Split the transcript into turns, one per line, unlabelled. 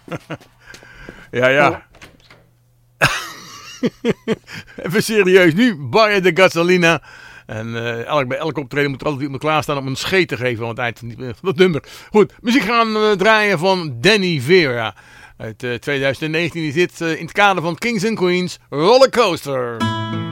Ja. Even serieus nu. Bayer de Gasolina. En bij elk optreden moet er altijd iemand klaarstaan om een scheet te geven aan het eind van dat nummer. Goed, muziek gaan draaien van Danny Vera. Uit 2019 is dit in het kader van Kings and Queens Rollercoaster.